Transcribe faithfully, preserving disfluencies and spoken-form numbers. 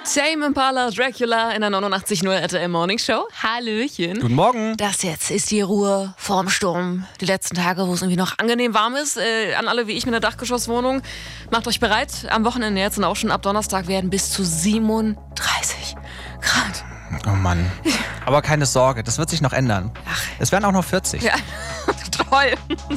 Tame Impala, Dracula in der neunundachtzig Komma null R T L Morning Show. Hallöchen. Guten Morgen. Das jetzt ist die Ruhe vorm Sturm. Die letzten Tage, wo es irgendwie noch angenehm warm ist. Äh, an alle wie ich mit einer Dachgeschosswohnung. Macht euch bereit. Am Wochenende jetzt und auch schon ab Donnerstag werden bis zu siebenunddreißig Grad. Oh Mann. Aber keine Sorge, das wird sich noch ändern. Ach. Es werden auch noch vierzig. Ja, toll.